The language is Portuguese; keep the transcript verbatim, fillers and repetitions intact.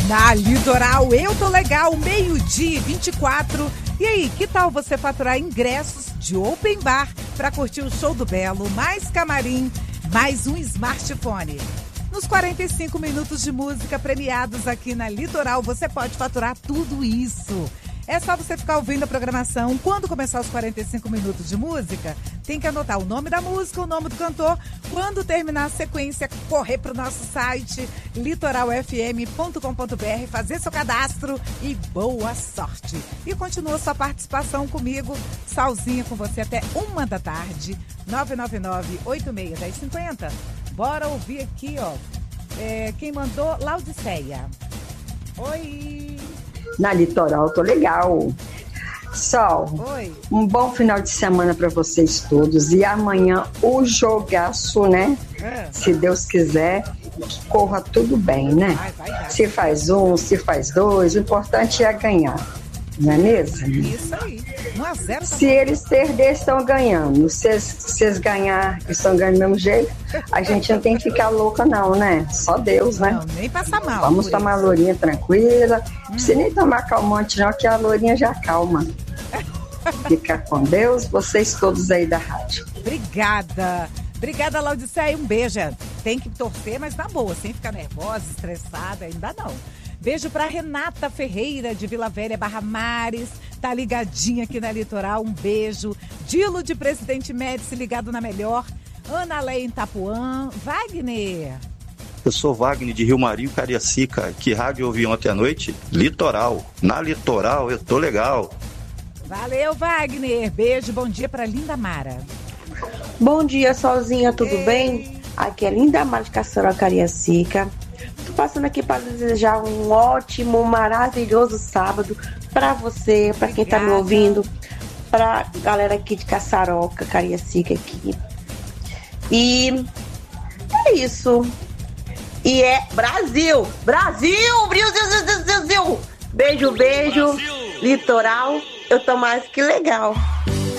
Na Litoral, eu tô legal, meio-dia, vinte e quatro. E aí, que tal você faturar ingressos de open bar para curtir o show do Belo, mais camarim, mais um smartphone? Nos quarenta e cinco minutos de música premiados aqui na Litoral, você pode faturar tudo isso. É só você ficar ouvindo a programação. Quando começar os quarenta e cinco minutos de música, tem que anotar o nome da música, o nome do cantor. Quando terminar a sequência, correr para o nosso site litoral f m ponto com ponto b r, fazer seu cadastro e boa sorte. E continua sua participação comigo, Salzinha, com você até uma da tarde, nove nove nove, oito seis, um zero cinco zero. Bora ouvir aqui, ó. É, quem mandou? Laudiceia. Oi! Na Litoral, tô legal. Sol, Oi. Um bom final de semana para vocês todos. E amanhã o jogaço, né? É. Se Deus quiser, que corra tudo bem, né? Vai, vai dar. Se faz um, se faz dois, o importante é ganhar. Não é mesmo? Isso aí. um a zero. Tá Se eles perderem, estão ganhando. Se vocês ganhar, estão ganhando do mesmo jeito, a gente não tem que ficar louca, não, né? Só Deus, né? Não, nem passar mal. Vamos tomar a lourinha tranquila. Hum. Não precisa nem tomar calmante, não, que a lourinha já calma. Fica com Deus, vocês todos aí da rádio. Obrigada. Obrigada, Laudiceia. Um beijo. Tem que torcer, mas na boa, sem ficar nervosa, estressada, ainda não. Beijo pra Renata Ferreira, de Vila Velha, Barra Mares. Tá ligadinha aqui na Litoral. Um beijo. Dilo de Presidente Médici, ligado na melhor. Ana Leia em Itapuã. Wagner. Eu sou Wagner de Rio Marinho, Cariacica. Que rádio eu ouvi ontem à noite? Litoral. Na Litoral eu tô legal. Valeu, Wagner. Beijo, bom dia pra Linda Mara. Bom dia, Solzinha, tudo Ei. bem? Aqui é Linda Mara de Caçaró, Cariacica. Tô passando aqui para desejar um ótimo, maravilhoso sábado para você, para quem tá me ouvindo, pra galera aqui de Caçaroca, Cariacica aqui. E é isso. E é Brasil! Brasil! Brasil! Brasil! Beijo, beijo. Litoral, eu tô mais que legal.